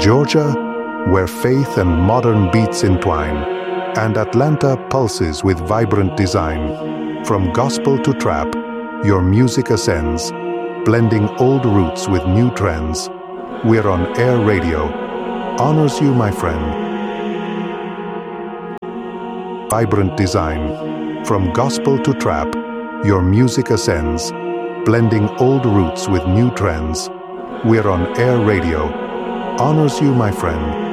Georgia, where faith and modern beats entwine, and Atlanta pulses with vibrant design. From gospel to trap, your music ascends, blending old roots with new trends. We're on air radio. Honors you, my friend. Vibrant design. From gospel to trap, your music ascends, blending old roots with new trends. We're on air radio. Honors you, my friend.